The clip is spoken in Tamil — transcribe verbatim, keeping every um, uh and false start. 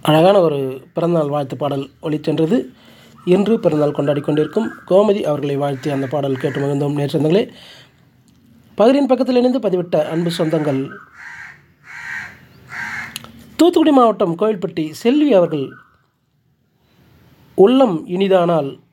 அழகான ஒரு பிறந்தநாள் வாழ்த்து பாடல் ஒலிச்சென்றது. இன்று பிறந்தநாள் கொண்டாடி கொண்டிருக்கும் கோமதி அவர்களை வாழ்த்தி அந்த பாடல் கேட்டு மகிழ்ந்தோம். நேர் சொந்தங்களே, பகிரின் பக்கத்தில் இணைந்து பதிவிட்ட அன்பு சொந்தங்கள், தூத்துக்குடி மாவட்டம் கோயில்பட்டி செல்வி அவர்கள், உள்ளம் இனிதானால்